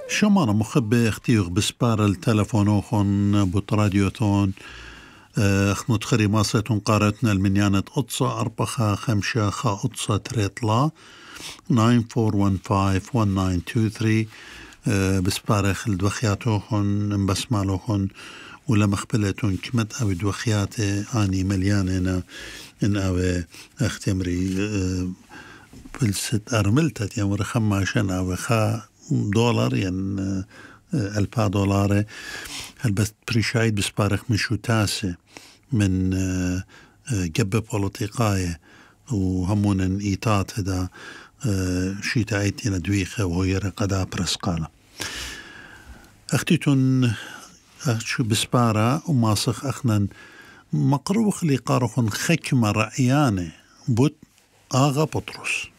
شمارة مخبة اختيوغ بسبار التلفونوخن بوت راديوتون اخنو تخري ماسة قارتنا المنيانة أطسا أربخا خمشة خا أطسا تريطلا 94151923 بسبارخ الدوخياتوخن انبسمالوخن ولا مخبلتون كمت أو دوخياتي آني مليانة إن أو اختمري بلست أرملتت يعني ورخماشن أو خا دولار يعني $1000 هل بس بريشايد بسبارخ مشو تاسة من جبة بوليتيقاية وهمون إيطات هدا شيتا ايتنا دويخة وهي رقدا برسقالة اختيتون شو بسبارة وماسخ اخنا مقروخ لقارخن خكمة رأيانة بوت آغا بطرس